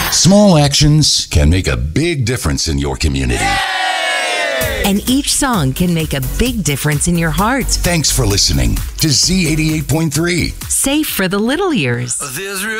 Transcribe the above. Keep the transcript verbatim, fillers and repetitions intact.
Small actions can make a big difference in your community. And each song can make a big difference in your heart. Thanks for listening to Z eighty-eight point three. Safe for the little ears.